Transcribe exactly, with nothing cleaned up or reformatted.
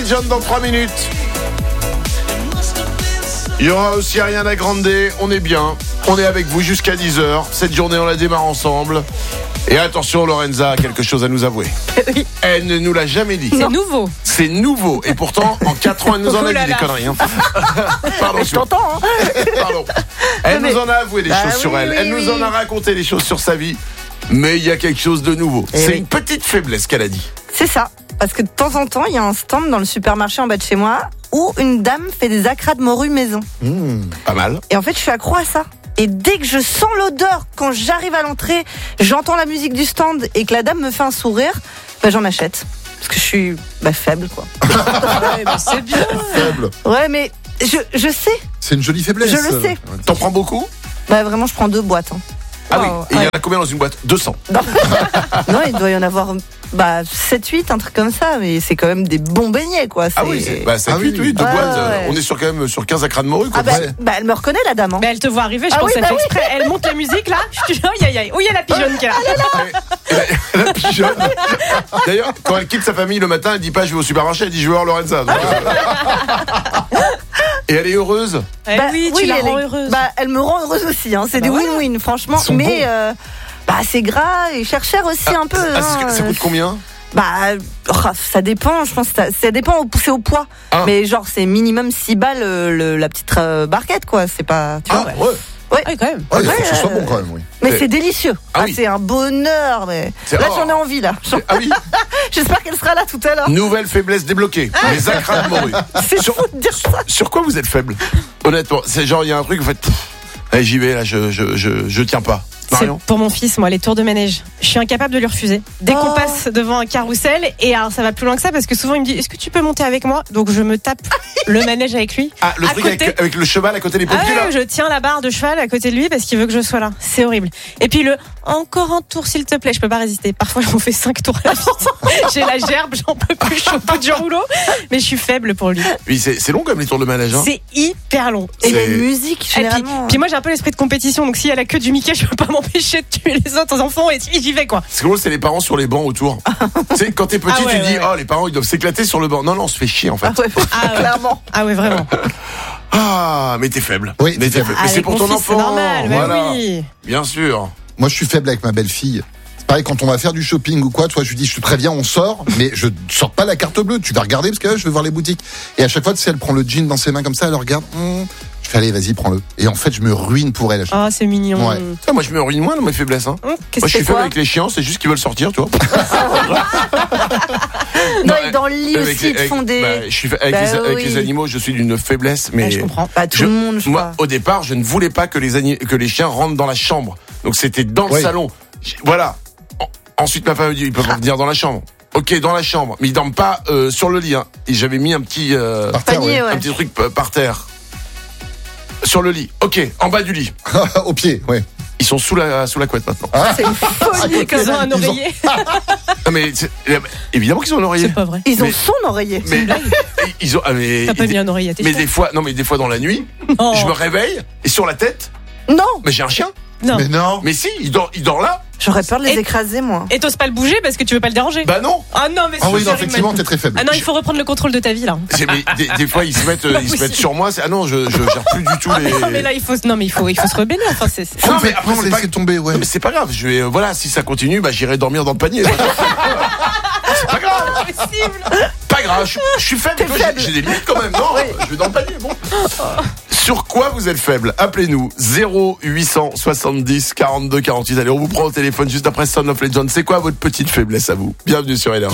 Legend dans trois minutes. Il y aura aussi Ariana Grande. On est bien. On est avec vous jusqu'à dix heures. Cette journée, on la démarre ensemble. Et attention, Lorenza a quelque chose à nous avouer. Oui. Elle ne nous l'a jamais dit. C'est nouveau. C'est nouveau. Et pourtant, en quatre ans, elle nous en a Oh là dit des là. conneries. Hein. Pardon, Je t'entends, hein. Pardon. Elle Mais- nous en a avoué des Bah choses oui, sur elle. oui, Elle oui. nous en a raconté des choses sur sa vie. Mais il y a quelque chose de nouveau. Eh C'est oui. une petite faiblesse qu'elle a dit. C'est ça. Parce que de temps en temps, il y a un stand dans le supermarché en bas de chez moi où une dame fait des acras de morue maison. Mmh, pas mal. Et en fait, je suis accro à ça. Et dès que je sens l'odeur, quand j'arrive à l'entrée, j'entends la musique du stand et que la dame me fait un sourire, bah, j'en achète. Parce que je suis bah, faible, quoi. Ouais, mais c'est bien. Faible. Ouais, mais je, je sais. C'est une jolie faiblesse. Je le sais. T'en prends beaucoup? Bah, vraiment, je prends deux boîtes. Hein. Ah oui. Oh, Et il y ouais. en a combien dans une boîte? deux cents. Non, il doit y en avoir bah, sept huit, un truc comme ça. Mais c'est quand même des bons beignets, quoi. Ah C'est- oui, c'est, bah, ça Ah cuite, oui. oui, deux Ouais, boîtes. ouais, euh, ouais. On est sur, quand même sur quinze acras de morue, quoi. Ah bah, Ouais. bah, elle me reconnaît, la dame. Hein. Mais elle te voit arriver, je Ah pense oui, qu'elle bah fait oui. exprès. Elle monte la musique là. Je te dis, aïe aïe aïe. Oui, il y a la pigeonne qui est là. Et la, la pigeonne. D'ailleurs, quand elle quitte sa famille le matin, elle dit pas je vais au supermarché, elle dit je vais voir Lorenza. Donc, euh, Et elle est heureuse. Eh Bah, oui, tu la elle rends est- heureuse. Bah, elle me rend heureuse aussi. Hein. C'est Bah des voilà. win-win, franchement. Ils sont Mais bons. euh, bah, c'est gras et cher cher aussi un peu. Ah, hein. ça, ça coûte combien? Bah, oh, ça dépend. Je pense que ça, ça dépend. au- C'est au poids. Ah. Mais genre, c'est minimum six balles euh, le- la petite euh, barquette, quoi. C'est pas. Tu vois. Ah, ouais. Ouais, quand même. Ouais, il faut Ouais, que ce soit euh, bon quand même, oui. Mais Mais- c'est délicieux. Ah Ah, oui. C'est un bonheur. Mais C'est- là, oh. j'en ai envie là. Ah oui. J'espère qu'elle sera là tout à l'heure. Nouvelle faiblesse débloquée. Les acras de morue. C'est Sur, fou de dire ça. sur quoi vous êtes faible? Honnêtement, c'est genre, il y a un truc, vous faites, pff, allez, j'y vais, là, je, je, je, je tiens pas. C'est Marion? pour mon fils, moi, les tours de manège. Je suis incapable de lui refuser. Dès qu'on Oh. passe devant un carrousel, et alors ça va plus loin que ça parce que souvent il me dit est-ce que tu peux monter avec moi? Donc je me tape le manège avec lui. Ah, le à truc côté. avec, avec le cheval à côté des Ah pompiers, là? ouais, je tiens la barre de cheval à côté de lui parce qu'il veut que je sois là. C'est horrible. Et puis le encore un tour s'il te plaît, je peux pas résister. Parfois j'en fais cinq tours à la suite. J'ai la gerbe, j'en peux plus, je suis au bout du rouleau. Mais je suis faible pour lui. Oui, c'est, c'est long comme les tours de manège, hein? C'est hyper long. Et C'est- la musique, Et puis, généralement. puis moi j'ai un peu l'esprit de compétition, donc s'il y a la queue du Mickey, je peux pas m'empêcher de tuer les autres enfants et j'y vais quoi. Ce qui est drôle, c'est les parents sur les bancs autour. Tu sais, quand t'es petit, Ah ouais, tu ouais, dis, ouais. oh, les parents, ils doivent s'éclater sur le banc. Non, non, on se fait chier, en fait. Ah ouais, Ah ouais. clairement. Ah ouais vraiment. Ah, mais t'es faible. Oui, mais t'es t'es faible. faible. Mais c'est Avec pour mon ton fils, enfant. c'est normal, bah Voilà. oui. Bien sûr. Moi, je suis faible avec ma belle-fille. C'est pareil, quand on va faire du shopping ou quoi, toi, je lui dis, je te préviens, on sort, mais je sors pas la carte bleue. Tu vas regarder parce que là, je vais voir les boutiques. Et à chaque fois, tu sais, elle prend le jean dans ses mains comme ça, elle le regarde. Hum, je fais, allez, vas-y, prends-le. Et en fait, je me ruine pour elle. à chaque Oh c'est mignon. Ouais. Ah, moi, je me ruine moins dans mes faiblesses, hein. Hum, qu'est-ce Moi, je suis que faible quoi avec les chiens, c'est juste qu'ils veulent sortir, tu vois. Non, Non, et dans le lit Avec aussi, les- ils te avec- font des. bah, je suis fait- avec, Bah les, avec oui. les animaux, je suis d'une faiblesse, mais. Ouais, je comprends. Bah, tout Je- le monde, je moi, crois. au départ, je ne voulais pas que les, ani- que les chiens rentrent dans la chambre. Donc, c'était dans le Oui. salon. J'ai- Voilà. En- Ensuite, ma femme me dit, ils peuvent venir dans la chambre. Ok, dans la chambre. Mais ils dorment pas euh, sur le lit. Hein. Et j'avais mis un petit, euh, Par terre, Panier, ouais. ouais. un petit truc p- par terre. Sur le lit. Ok, en bas du lit. Au pied, ouais. Ils sont sous la, sous la couette maintenant. C'est une folie. Ils ont un Ils ont- oreiller. Non, mais c'est- évidemment qu'ils ont un oreiller. C'est pas vrai. Ils ont Mais- son oreiller. Mais ils ont. ah, mais, T'as pas mis un oreiller à tes mais chiens? des fois, non, mais des fois dans la nuit, Oh. je me réveille et sur la tête, Non, mais j'ai un chien. Non. Mais non. Mais si, il dort, il dort là. j'aurais peur de les Et- écraser, moi. Et t'oses pas le bouger parce que tu veux pas le déranger. Bah non. Ah non mais Ah c'est oui, non, terrible. effectivement, t'es très faible. Ah non, il faut reprendre le contrôle de ta vie là. C'est- mais des, des fois, ils se mettent, euh, Pas ils se mettent possible. sur moi. C'est, ah non, je, je gère plus du tout les. Non mais là il faut non mais il faut il faut se rebeller enfin c'est c'est- Non, mais après, Complètement c'est pas- laisser tomber, ouais. Non, mais c'est pas grave. Je vais, euh, voilà, si ça continue, bah j'irai dormir dans le panier. C'est pas grave. impossible. Pas grave. Je, je suis faible. toi, j'ai, j'ai des limites quand même. Non, je vais dans le panier. Bon. Sur quoi vous êtes faible? Appelez-nous zéro huit cent soixante-dix quarante-deux quarante-huit. Allez, on vous prend au téléphone juste après Son of Legend. C'est quoi votre petite faiblesse à vous? Bienvenue sur L R.